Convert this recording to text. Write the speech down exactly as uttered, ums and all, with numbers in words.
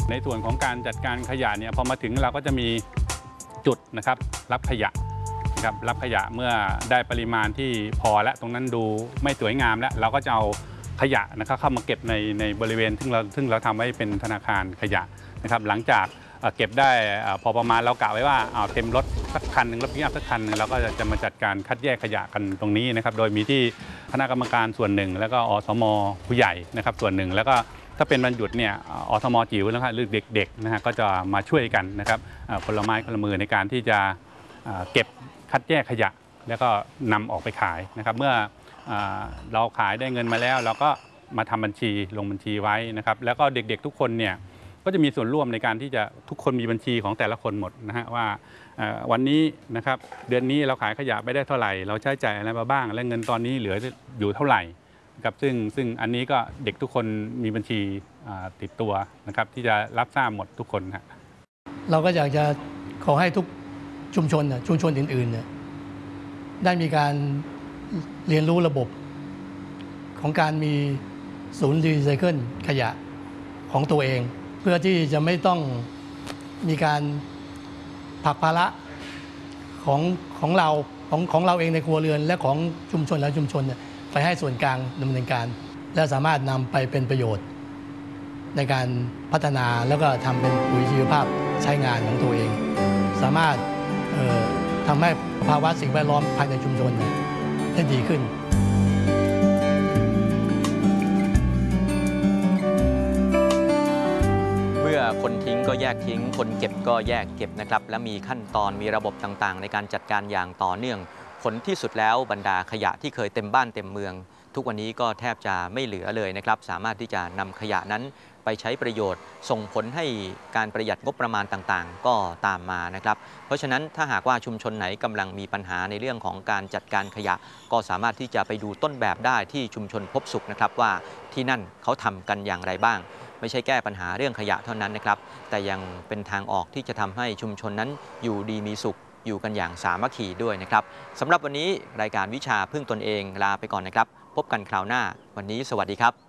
ในส่วนของการจัดการขยะเนี่ยพอมาถึงเราก็จะมีจุดนะครับรับขยะนะครับรับขยะเมื่อได้ปริมาณที่พอและตรงนั้นดูไม่สวยงามแล้วเราก็จะเอาขยะนะครับเข้ามาเก็บในในบริเวณซึ่งเราซึ่งเราทำไว้เป็นธนาคารขยะนะครับหลังจากเก็บได้พอประมาณเรากะไว้ว่าเอาเต็มรถสักคันหนึ่งรถปิกอัพสักคันหนึ่งเราก็จะมาจัดการคัดแยกขยะกันตรงนี้นะครับโดยมีที่คณะกรรมการส่วนหนึ่งแล้วก็อสมผู้ใหญ่นะครับส่วนหนึ่งแล้วก็ถ้าเป็นวันหยุดเนี่ยอสมจิ๋วนะครับหรือเด็กๆนะฮะก็จะมาช่วยกันนะครับคนละไม้คนละมือในการที่จะเก็บคัดแยกขยะแล้วก็นำออกไปขายนะครับเมื่อเราขายได้เงินมาแล้วเราก็มาทำบัญชีลงบัญชีไว้นะครับแล้วก็เด็กๆทุกคนเนี่ยก็จะมีส่วนร่วมในการที่จะทุกคนมีบัญชีของแต่ละคนหมดนะฮะว่าวันนี้นะครับเดือนนี้เราขายขยะไปได้เท่าไหร่เราใช้จ่ายอะไรมาบ้างและเงินตอนนี้เหลืออยู่เท่าไหร่ครับซึ่งซึ่งอันนี้ก็เด็กทุกคนมีบัญชีติดตัวนะครับที่จะรับทราบหมดทุกคนฮะเราก็อยากจะขอให้ทุกชุมชนชุมชนอื่นๆเนี่ยได้มีการเรียนรู้ระบบของการมีศูนย์รีไซเคิลขยะของตัวเองเพื่อที่จะไม่ต้องมีการผลักภาระของของเราของของเราเองในครัวเรือนและของชุมชนและชุมชนเนี่ยไปให้ส่วนกลางดำเนินการและสามารถนำไปเป็นประโยชน์ในการพัฒนาแล้วก็ทำเป็นปุ๋ยชีวภาพใช้งานของตัวเองสามารถทำให้ภาวะสิ่งแวดล้อมภายในชุมชนได้ดีขึ้นคนทิ้งก็แยกทิ้งคนเก็บก็แยกเก็บนะครับและมีขั้นตอนมีระบบต่างๆในการจัดการอย่างต่อเนื่องผลที่สุดแล้วบรรดาขยะที่เคยเต็มบ้านเต็มเมืองทุกวันนี้ก็แทบจะไม่เหลือเลยนะครับสามารถที่จะนำขยะนั้นไปใช้ประโยชน์ส่งผลให้การประหยัดงบประมาณต่างๆก็ตามมานะครับเพราะฉะนั้นถ้าหากว่าชุมชนไหนกำลังมีปัญหาในเรื่องของการจัดการขยะก็สามารถที่จะไปดูต้นแบบได้ที่ชุมชนพบสุขนะครับว่าที่นั่นเขาทำกันอย่างไรบ้างไม่ใช่แก้ปัญหาเรื่องขยะเท่านั้นนะครับแต่ยังเป็นทางออกที่จะทำให้ชุมชนนั้นอยู่ดีมีสุขอยู่กันอย่างสามัคคีด้วยนะครับสำหรับวันนี้รายการวิชาพึ่งตนเองลาไปก่อนนะครับพบกันคราวหน้าวันนี้สวัสดีครับ